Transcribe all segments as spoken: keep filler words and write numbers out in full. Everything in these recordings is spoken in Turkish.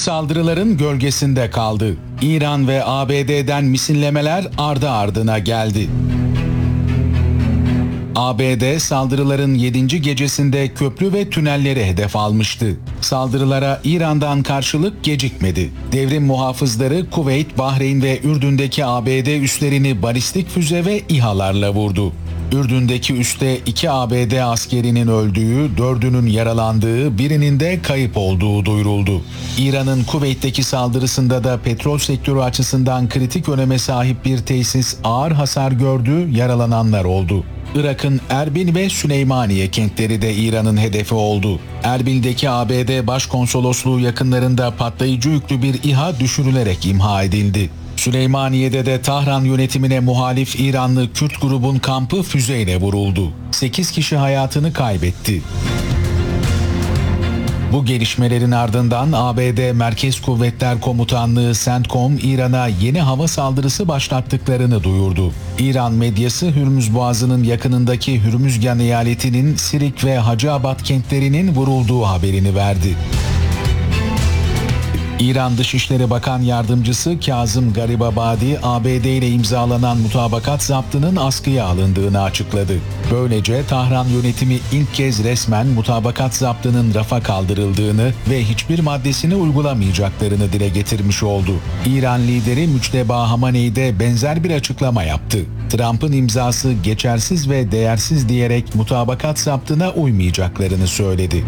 saldırıların gölgesinde kaldı. İran ve A B D'den misinlemeler ardı ardına geldi. A B D saldırıların yedinci gecesinde köprü ve tünelleri hedef almıştı. Saldırılara İran'dan karşılık gecikmedi. Devrim muhafızları Kuveyt, Bahreyn ve Ürdün'deki A B D üslerini balistik füze ve İHA'larla vurdu. Ürdün'deki üste iki A B D askerinin öldüğü, dördünün yaralandığı, birinin de kayıp olduğu duyuruldu. İran'ın Kuveyt'teki saldırısında da petrol sektörü açısından kritik öneme sahip bir tesis ağır hasar gördü, yaralananlar oldu. Irak'ın Erbil ve Süleymaniye kentleri de İran'ın hedefi oldu. Erbil'deki A B D Başkonsolosluğu yakınlarında patlayıcı yüklü bir İHA düşürülerek imha edildi. Süleymaniye'de de Tahran yönetimine muhalif İranlı Kürt grubun kampı füzeyle vuruldu. sekiz kişi hayatını kaybetti. Bu gelişmelerin ardından A B D Merkez Kuvvetler Komutanlığı CENTCOM, İran'a yeni hava saldırısı başlattıklarını duyurdu. İran medyası Hürmüz Boğazı'nın yakınındaki Hürmüzgan eyaletinin Sirik ve Hacıabad kentlerinin vurulduğu haberini verdi. İran Dışişleri Bakan Yardımcısı Kazım Garibabadi, A B D ile imzalanan mutabakat zaptının askıya alındığını açıkladı. Böylece Tahran yönetimi ilk kez resmen mutabakat zaptının rafa kaldırıldığını ve hiçbir maddesini uygulamayacaklarını dile getirmiş oldu. İran lideri Müçteba Hamaney de benzer bir açıklama yaptı. Trump'ın imzası geçersiz ve değersiz diyerek mutabakat zaptına uymayacaklarını söyledi.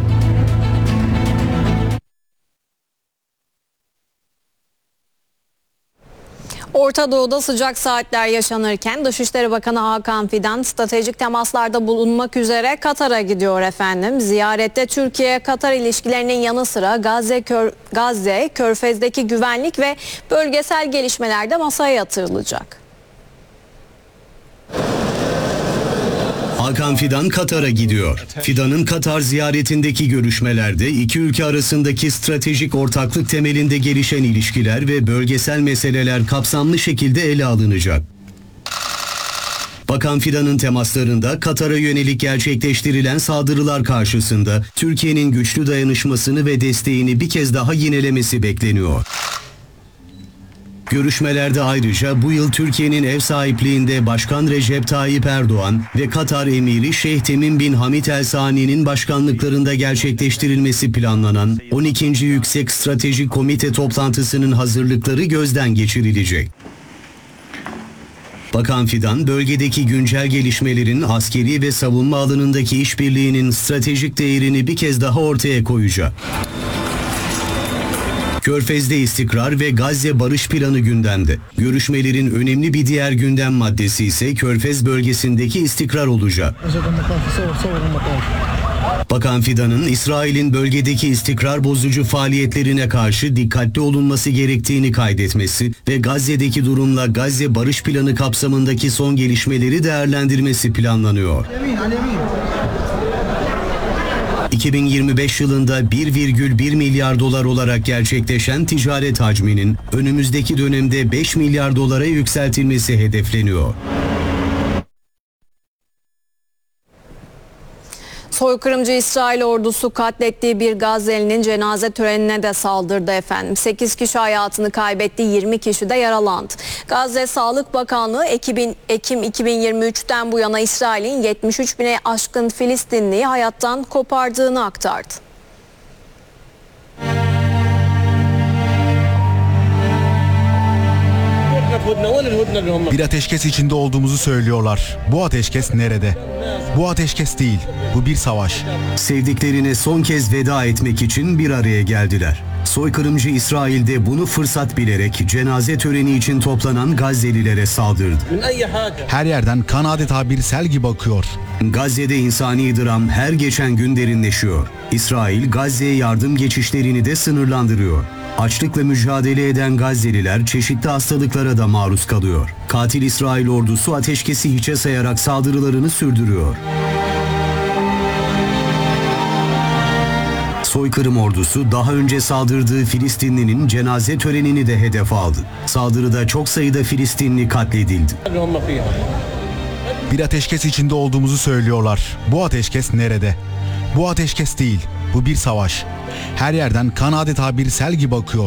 Orta Doğu'da sıcak saatler yaşanırken Dışişleri Bakanı Hakan Fidan stratejik temaslarda bulunmak üzere Katar'a gidiyor efendim. Ziyarette Türkiye-Katar ilişkilerinin yanı sıra Gazze, Kör, Gazze, Körfez'deki güvenlik ve bölgesel gelişmelerde masaya yatırılacak. Hakan Fidan Katar'a gidiyor. Fidan'ın Katar ziyaretindeki görüşmelerde iki ülke arasındaki stratejik ortaklık temelinde gelişen ilişkiler ve bölgesel meseleler kapsamlı şekilde ele alınacak. Bakan Fidan'ın temaslarında Katar'a yönelik gerçekleştirilen saldırılar karşısında Türkiye'nin güçlü dayanışmasını ve desteğini bir kez daha yinelemesi bekleniyor. Görüşmelerde ayrıca bu yıl Türkiye'nin ev sahipliğinde Başkan Recep Tayyip Erdoğan ve Katar Emiri Şeyh Temim bin Hamid El Sani'nin başkanlıklarında gerçekleştirilmesi planlanan on ikinci Yüksek Stratejik Komite toplantısının hazırlıkları gözden geçirilecek. Bakan Fidan, bölgedeki güncel gelişmelerin askeri ve savunma alanındaki işbirliğinin stratejik değerini bir kez daha ortaya koyacak. Körfez'de istikrar ve Gazze barış planı gündemde. Görüşmelerin önemli bir diğer gündem maddesi ise Körfez bölgesindeki istikrar olacak. Bakan Fidan'ın İsrail'in bölgedeki istikrar bozucu faaliyetlerine karşı dikkatli olunması gerektiğini kaydetmesi ve Gazze'deki durumla Gazze barış planı kapsamındaki son gelişmeleri değerlendirmesi planlanıyor. iki bin yirmi beş yılında bir virgül bir milyar dolar olarak gerçekleşen ticaret hacminin önümüzdeki dönemde beş milyar dolara yükseltilmesi hedefleniyor. Soykırımcı İsrail ordusu katlettiği bir Gazze'linin cenaze törenine de saldırdı efendim. sekiz kişi hayatını kaybetti, yirmi kişi de yaralandı. Gazze Sağlık Bakanlığı Ekim iki bin yirmi üçten bu yana İsrail'in yetmiş üç bine aşkın Filistinliyi hayattan kopardığını aktardı. Bir ateşkes içinde olduğumuzu söylüyorlar. Bu ateşkes nerede? Bu ateşkes değil. Bu bir savaş. Sevdiklerine son kez veda etmek için bir araya geldiler. Soykırımcı İsrail'de bunu fırsat bilerek cenaze töreni için toplanan Gazze'lilere saldırdı. Her yerden kan adeta bir sel gibi akıyor. Gazze'de insani dram her geçen gün derinleşiyor. İsrail Gazze'ye yardım geçişlerini de sınırlandırıyor. Açlıkla mücadele eden Gazze'liler çeşitli hastalıklara da maruz kalıyor. Katil İsrail ordusu ateşkesi hiçe sayarak saldırılarını sürdürüyor. Soykırım ordusu daha önce saldırdığı Filistinlinin cenaze törenini de hedef aldı. Saldırıda çok sayıda Filistinli katledildi. Bir ateşkes içinde olduğumuzu söylüyorlar. Bu ateşkes nerede? Bu ateşkes değil. Bu bir savaş. Her yerden kan adeta bir sel gibi akıyor.